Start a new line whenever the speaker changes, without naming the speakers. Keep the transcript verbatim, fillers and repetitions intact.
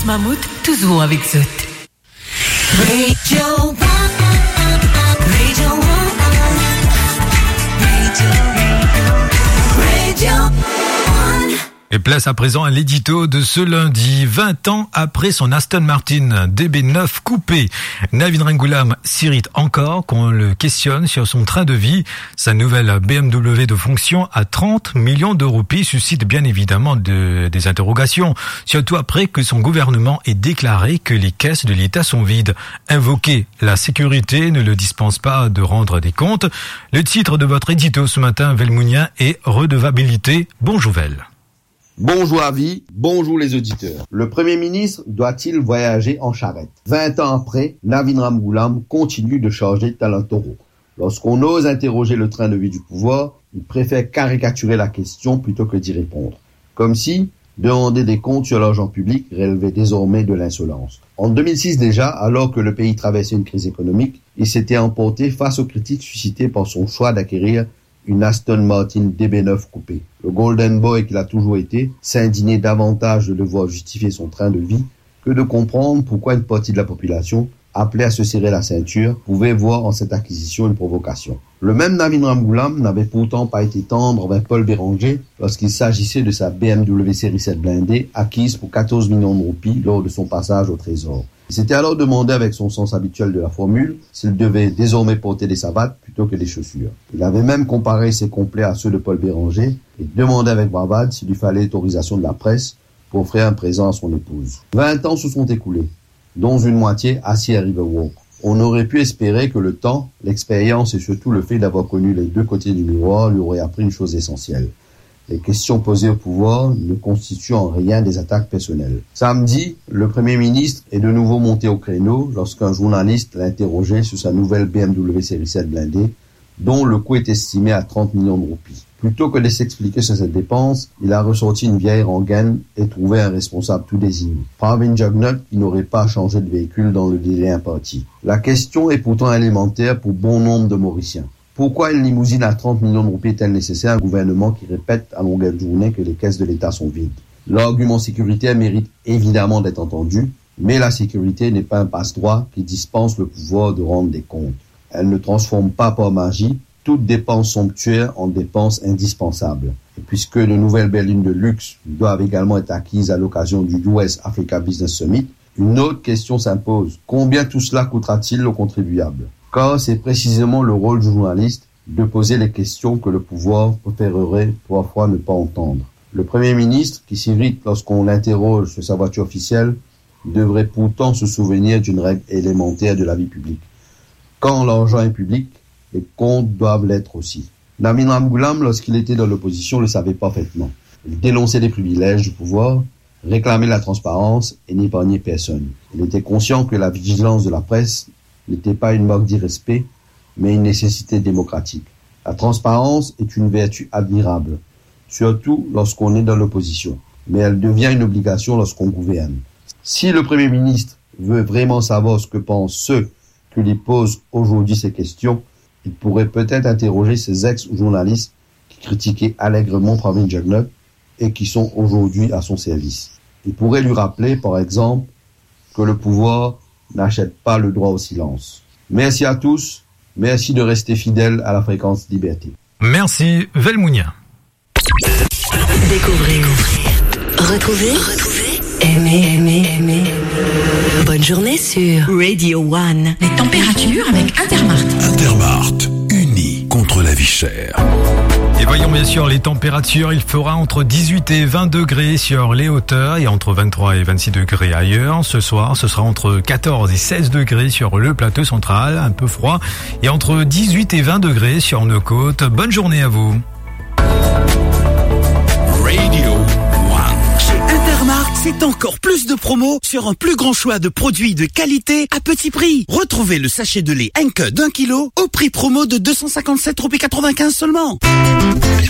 Rose Mammouth, toujours avec Zot. Radio One, Radio One, Radio, Radio One.
Et place à présent à l'édito de ce lundi, vingt ans après son Aston Martin D B neuf coupé. Navin Rengoolam s'irrite encore quand on le questionne sur son train de vie. Sa nouvelle B M W de fonction à trente millions de roupies suscite bien évidemment de, des interrogations, surtout après que son gouvernement ait déclaré que les caisses de l'État sont vides. Invoquer la sécurité ne le dispense pas de rendre des comptes. Le titre de votre édito ce matin, Velmounien, est Redevabilité. Bonjour Vel.
Bonjour Avi, bonjour les auditeurs. Le Premier ministre doit-il voyager en charrette? Vingt ans après, Navin Rengoolam continue de charger tel un taureau. Lorsqu'on ose interroger le train de vie du pouvoir, il préfère caricaturer la question plutôt que d'y répondre. Comme si demander des comptes sur l'argent public relevait désormais de l'insolence. En deux mille six déjà, alors que le pays traversait une crise économique, il s'était emporté face aux critiques suscitées par son choix d'acquérir une Aston Martin D B neuf coupée. Le Golden Boy qu'il a toujours été s'indignait davantage de devoir justifier son train de vie que de comprendre pourquoi une partie de la population, appelée à se serrer la ceinture, pouvait voir en cette acquisition une provocation. Le même Navin Rengoolam n'avait pourtant pas été tendre envers Paul Béranger lorsqu'il s'agissait de sa B M W série sept blindée acquise pour quatorze millions de roupies lors de son passage au Trésor. Il s'était alors demandé avec son sens habituel de la formule s'il devait désormais porter des savates plutôt que des chaussures. Il avait même comparé ses complets à ceux de Paul Béranger et demandé avec bravade s'il lui fallait autorisation de la presse pour offrir un présent à son épouse. Vingt ans se sont écoulés, dont une moitié assis à Riverwalk. On aurait pu espérer que le temps, l'expérience et surtout le fait d'avoir connu les deux côtés du miroir lui auraient appris une chose essentielle. Les questions posées au pouvoir ne constituent en rien des attaques personnelles. Samedi, le Premier ministre est de nouveau monté au créneau lorsqu'un journaliste l'a interrogé sur sa nouvelle B M W série sept blindée, dont le coût est estimé à trente millions de roupies. Plutôt que de s'expliquer sur cette dépense, il a ressorti une vieille rengaine et trouvé un responsable tout désigné. Pravin Jugnauth, qui n'aurait pas changé de véhicule dans le délai imparti. La question est pourtant élémentaire pour bon nombre de Mauriciens. Pourquoi une limousine à trente millions de roupies est-elle nécessaire à un gouvernement qui répète à longueur de journée que les caisses de l'État sont vides? L'argument sécuritaire mérite évidemment d'être entendu, mais la sécurité n'est pas un passe-droit qui dispense le pouvoir de rendre des comptes. Elle ne transforme pas par magie toute dépense somptuaire en dépense indispensable. Et puisque de nouvelles berlines de luxe doivent également être acquises à l'occasion du U S Africa Business Summit, une autre question s'impose. Combien tout cela coûtera-t-il aux contribuables? Car c'est précisément le rôle du journaliste de poser les questions que le pouvoir préférerait parfois ne pas entendre. Le Premier ministre, qui s'irrite lorsqu'on l'interroge sur sa voiture officielle, devrait pourtant se souvenir d'une règle élémentaire de la vie publique. Quand l'argent est public, les comptes doivent l'être aussi. Navin Rengoolam, lorsqu'il était dans l'opposition, le savait parfaitement. Il dénonçait les privilèges du pouvoir, réclamait la transparence et n'épargnait personne. Il était conscient que la vigilance de la presse n'était pas une marque d'irrespect, mais une nécessité démocratique. La transparence est une vertu admirable, surtout lorsqu'on est dans l'opposition, mais elle devient une obligation lorsqu'on gouverne. Si le Premier ministre veut vraiment savoir ce que pensent ceux qui lui posent aujourd'hui ces questions, il pourrait peut-être interroger ces ex-journalistes qui critiquaient allègrement Pravin Jugnauth et qui sont aujourd'hui à son service. Il pourrait lui rappeler, par exemple, que le pouvoir n'achète pas le droit au silence. Merci à tous. Merci de rester fidèles à la fréquence liberté.
Merci, Velmounien.
Découvrez, retrouvez, retrouvez, aimez, aimez, aimez. Bonne journée sur Radio One. Les températures avec Intermart.
Intermart, unis contre la vie chère.
Et voyons bien sûr les températures, il fera entre dix-huit et vingt degrés sur les hauteurs et entre vingt-trois et vingt-six degrés ailleurs. Ce soir, ce sera entre quatorze et seize degrés sur le plateau central, un peu froid, et entre dix-huit et vingt degrés sur nos côtes. Bonne journée à vous.
Radio One.
Chez Intermart, c'est encore plus de promos sur un plus grand choix de produits de qualité à petit prix. Retrouvez le sachet de lait Henke d'un kilo au prix promo de deux cent cinquante-sept euros quatre-vingt-quinze seulement.